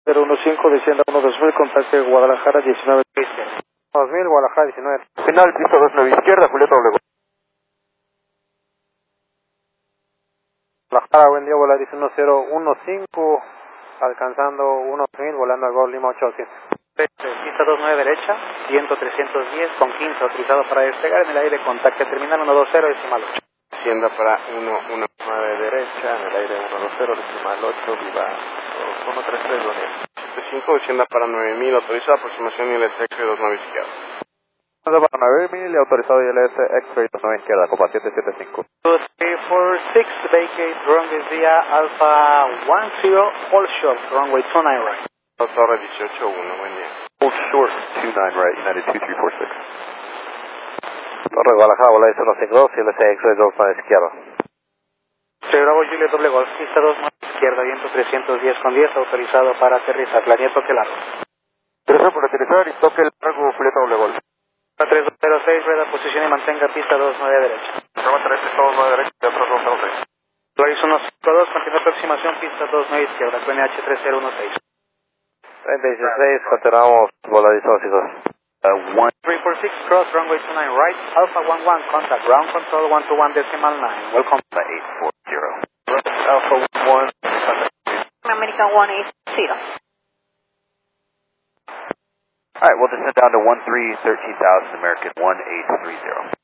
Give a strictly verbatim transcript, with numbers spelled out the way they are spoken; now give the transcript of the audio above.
cero uno cinco, descienda uno dos mil, contacte Guadalajara diecinueve. dos mil, Guadalajara diecinueve. Final, pista dos nueve izquierda, Julieta Obregón. Guadalajara, buen día, Volaris uno cero uno cinco, alcanzando uno mil, volando al Gol Lima ocho siete. Pista dos nueve derecha, viento trescientos diez con quince, autorizado para despegar en el aire, contacte terminal uno dos cero, decimal ocho. Descienda para uno uno nueve derecha, en el aire uno dos cero, decimal ocho, viva uno tres tres, Daniel. setenta y cinco, descienda para nueve mil, autorizada aproximación I L S X-ray dos nueve izquierda. Para nueve mil y autorizado I L S X-ray dos nueve izquierda, copa siete siete cinco. dos tres cuatro seis, vacate, runway vía Alpha one zero, all short, runway two nine right. Torre dieciocho uno, buen día. All short, two nine right, United two three four six. Torre Guadalajara, Volaris uno cinco dos, I L S X-ray dos nueve izquierda. Bravo Juliet doble Golf, pista dos nueve izquierda, viento trescientos diez con diez, autorizado para aterrizar, planeta toque largo. Gracias por aterrizar y toque el largo, Julieta doble Golf. tres dos cero seis, rueda posición y mantenga pista dos nueve derecha. Programa tres, pista dos nueve derecha, teatro dos cero seis. Volaris uno cinco dos, continúa aproximación, pista dos nueve izquierda, Q N H tres cero uno seis. treinta y dieciséis, continuamos, Volaris uno cinco dos. one three four six, cross runway two nine right, Alpha one one, contact ground control one two one decimal nine, welcome to eight four zero. Alpha one, American one eight zero. All right, we'll descend down to one three, thirteen thousand, American one eight three zero.